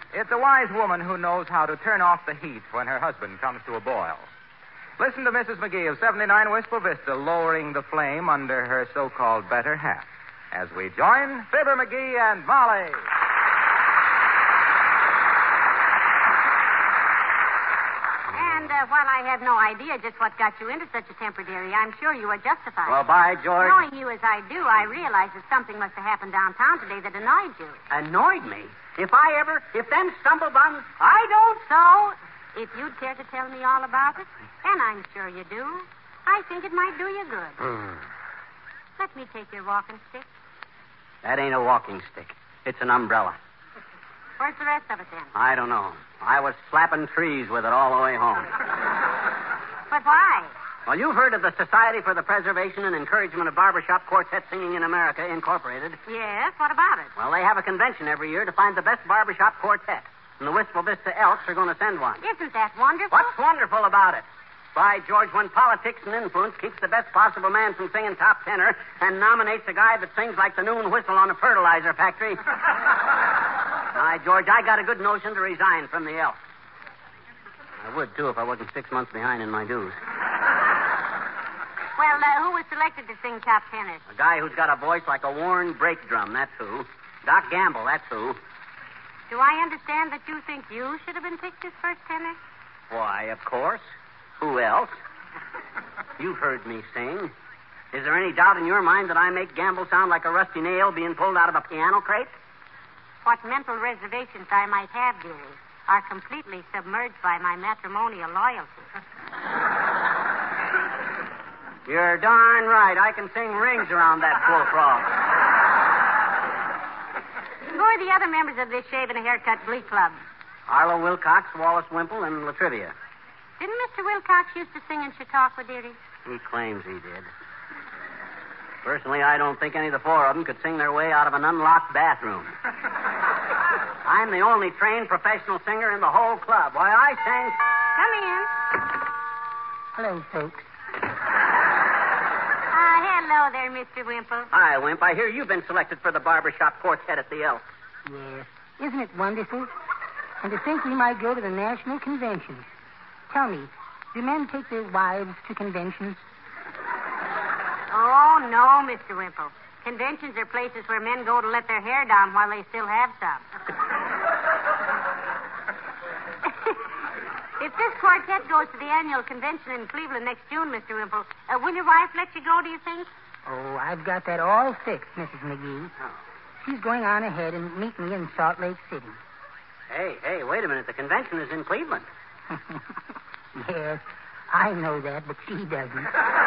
It's a wise woman who knows how to turn off the heat when her husband comes to a boil. Listen to Mrs. McGee of 79 Wistful Vista lowering the flame under her so-called better half as we join Fibber McGee and Molly. While I have no idea just what got you into such a temper, dearie, I'm sure you are justified. Well, by George. Knowing you as I do, I realize that something must have happened downtown today that annoyed you. Annoyed me? If them stumblebuns, I don't. So, if you'd care to tell me all about it, and I'm sure you do, I think it might do you good. Let me take your walking stick. That ain't a walking stick. It's an umbrella. Where's the rest of it, then? I don't know. I was slapping trees with it all the way home. But why? Well, you've heard of the Society for the Preservation and Encouragement of Barbershop Quartet Singing in America, Incorporated. Yes, what about it? Well, they have a convention every year to find the best barbershop quartet. And the Wistful Vista Elks are going to send one. Isn't that wonderful? What's wonderful about it? By George, when politics and influence keeps the best possible man from singing top tenor and nominates a guy that sings like the noon whistle on a fertilizer factory. By George, I got a good notion to resign from the Elks. I would, too, if I wasn't 6 months behind in my dues. Well, who was selected to sing top tenor? A guy who's got a voice like a worn brake drum, that's who. Doc Gamble, that's who. Do I understand that you think you should have been picked as first tenor? Why, of course. Who else? You've heard me sing. Is there any doubt in your mind that I make Gamble sound like a rusty nail being pulled out of a piano crate? What mental reservations I might have, dearie, are completely submerged by my matrimonial loyalty. You're darn right. I can sing rings around that bullfrog. Who are the other members of this shave and a haircut glee club? Arlo Wilcox, Wallace Wimple, and Latrivia. Didn't Mr. Wilcox used to sing in Chautauqua, dearie? He claims he did. Personally, I don't think any of the four of them could sing their way out of an unlocked bathroom. I'm the only trained professional singer in the whole club. Why, I sang... Come in. Hello, folks. Hello there, Mr. Wimple. Hi, Wimp. I hear you've been selected for the barbershop quartet at the Elks. Yes. Isn't it wonderful? And to think we might go to the national convention. Tell me, do men take their wives to conventions? Oh, no, Mr. Wimple. Conventions are places where men go to let their hair down while they still have some. If this quartet goes to the annual convention in Cleveland next June, Mr. Wimple, will your wife let you go, do you think? Oh, I've got that all fixed, Mrs. McGee. Oh. She's going on ahead and meet me in Salt Lake City. Hey, wait a minute. The convention is in Cleveland. Yes, I know that, but she doesn't.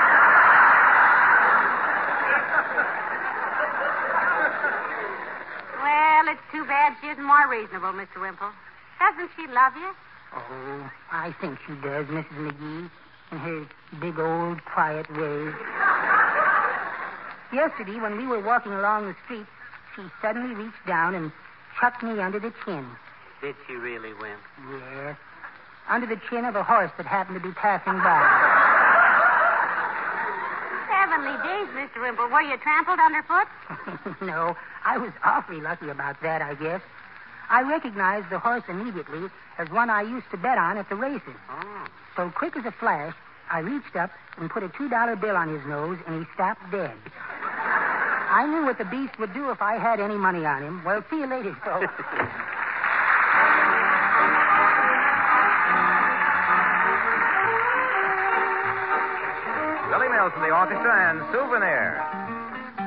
Well, it's too bad she isn't more reasonable, Mr. Wimple. Doesn't she love you? Oh, I think she does, Mrs. McGee, in her big old quiet way. Yesterday, when we were walking along the street, she suddenly reached down and chucked me under the chin. Did she really, Wimp? Yes. Under the chin of a horse that happened to be passing by. Heavenly days, Mr. Wimple. Were you trampled underfoot? No, I was awfully lucky about that, I guess. I recognized the horse immediately as one I used to bet on at the races. Oh. So quick as a flash, I reached up and put a $2 bill on his nose, and he stopped dead. I knew what the beast would do if I had any money on him. Well, see you later, folks. Billy Mills from the orchestra and Souvenir.